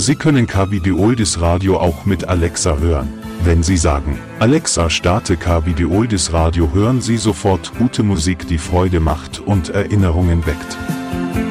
Sie können KBD Oldies Radio auch mit Alexa hören. Wenn Sie sagen, Alexa, starte KBD Oldies Radio, hören Sie sofort gute Musik, die Freude macht und Erinnerungen weckt.